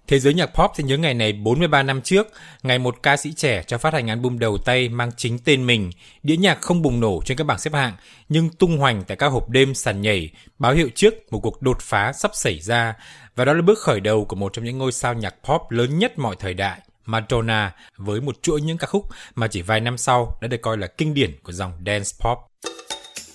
Thế giới nhạc pop thì nhớ ngày này 43 năm trước, ngày một ca sĩ trẻ cho phát hành album đầu tay mang chính tên mình. Đĩa nhạc không bùng nổ trên các bảng xếp hạng, nhưng tung hoành tại các hộp đêm sàn nhảy, báo hiệu trước một cuộc đột phá sắp xảy ra. Và đó là bước khởi đầu của một trong những ngôi sao nhạc pop lớn nhất mọi thời đại, Madonna, với một chuỗi những ca khúc mà chỉ vài năm sau đã được coi là kinh điển của dòng dance pop.